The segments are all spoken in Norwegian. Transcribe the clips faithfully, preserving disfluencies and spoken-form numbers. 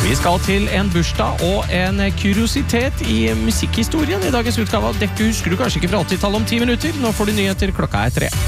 Vi skal til en bursdag og en kuriositet i musikkhistorien i dagens utgave. Dette husker du kanskje ikke fra åttitallet om ti minutter. Nå får du nyheter, klokka er tre.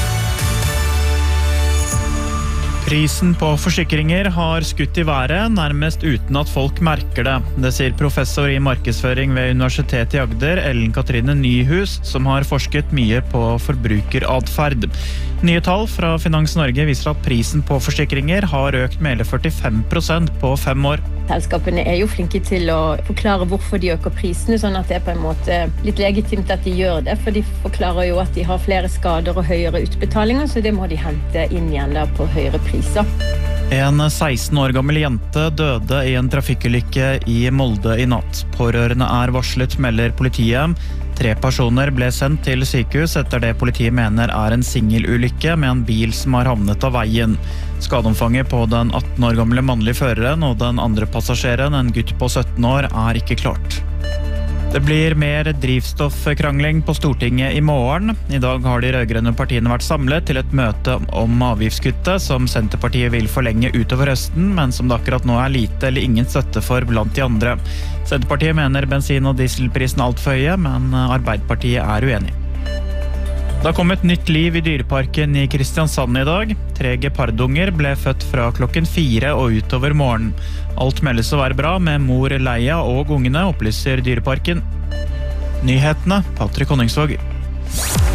Prisen på forsikringer har skutt i været, nærmest uten at folk merker det. Det sier professor i markedsføring ved Universitetet i Agder, Ellen Katrine Nyhus, som har forsket mye på forbrukeradferd. Nye tall fra Finans Norge viser at prisen på forsikringer har økt med hele førtifem prosent på fem år. Selskapene er jo flinke til å forklare hvorfor de øker prisene, sånn at det er på en måte litt legitimt at de gjør det, for de forklarer jo at de har flere skader og høyere utbetalinger, så det må de hente inn igjen da på høyere priser. En seksten år gammel jente døde i en trafikkulykke i Molde i natt. Pårørende er varslet, melder politiet. Tre personer ble sendt til sykehus etter det politiet mener er en singelulykke med en bil som har havnet av veien. Skadeomfanget på den atten år gamle mannlige føreren og den andre passasjeren, en gutt på sytten år, er ikke klart. Det blir mer drivstoffkrangling på Stortinget i morgen. I dag har de rødgrønne partiene vært samlet til et møte om avgiftskuttet, som Senterpartiet vil forlenge utover høsten, men som det akkurat nå er lite eller ingen støtte for blant de andre. Senterpartiet mener bensin- og dieselprisen er alt for høye, men Arbeiderpartiet er uenig. Det har kommet nytt liv i dyreparken i Kristiansand i dag. Tre gepardunger ble født fra klokken fire og utover morgen. Alt meldes å være bra med mor Leia og ungene, opplyser dyreparken. Nyhetene, Patrick Honningsvåg.